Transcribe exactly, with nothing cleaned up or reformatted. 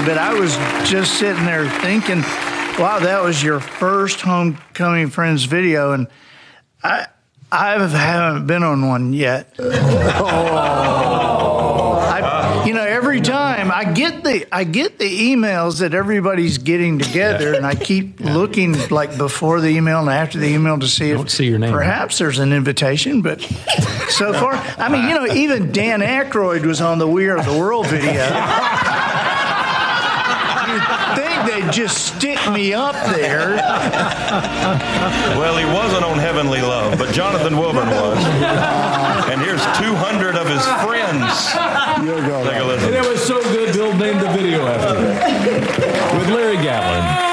but I was just sitting there thinking, wow, that was your first Homecoming Friends video, and I I haven't been on one yet. I, you know, every time I get the I get the emails that everybody's getting together, and I keep looking like before the email and after the email to see if Don't see your name. perhaps there's an invitation, but so far, I mean, you know, even Dan Aykroyd was on the We Are the World video. You'd think they'd just stick me up there. Well, he wasn't on Heavenly Love, but Jonathan Wilburn was. And here's two hundred of his friends. You'll go. Take a listen. And it was so good, Bill named the video after it. With Larry Gatlin.